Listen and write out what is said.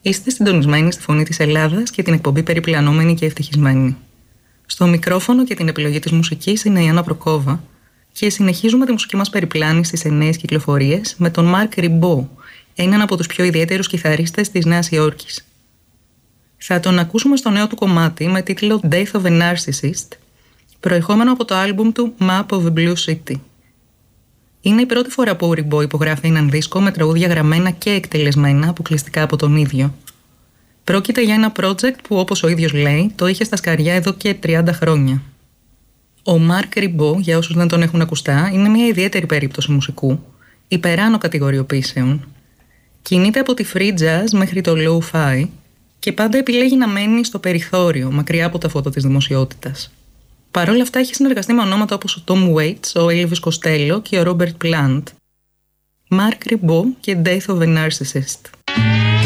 Είστε συντονισμένοι στη Φωνή της Ελλάδας και την εκπομπή Περιπλανόμενη και Ευτυχισμένη. Στο μικρόφωνο και την επιλογή της μουσικής είναι η Άννα Προκόβα και συνεχίζουμε τη μουσική μας περιπλάνηση σε νέες κυκλοφορίες με τον Marc Ribot, έναν από τους πιο ιδιαίτερους κιθαρίστες της Νέας Υόρκης. Θα τον ακούσουμε στο νέο του κομμάτι με τίτλο Death of a Narcissist, προερχόμενο από το άλμπουμ του Map of a Blue City. Είναι η πρώτη φορά που ο Ribot υπογράφει έναν δίσκο με τραγούδια γραμμένα και εκτελεσμένα αποκλειστικά από τον ίδιο. Πρόκειται για ένα project που, όπως ο ίδιος λέει, το είχε στα σκαριά εδώ και 30 χρόνια. Ο Marc Ribot, για όσους δεν τον έχουν ακουστά, είναι μια ιδιαίτερη περίπτωση μουσικού, υπεράνω κατηγοριοποίησεων. Κινείται από τη free jazz μέχρι το lo-fi και πάντα επιλέγει να μένει στο περιθώριο, μακριά από τα φώτα της δημοσιότητας. Παρ' όλα αυτά έχει συνεργαστεί με ονόματα όπως ο Tom Waits, ο Elvis Costello και ο Robert Plant. Marc Ribot και Death of a Narcissist.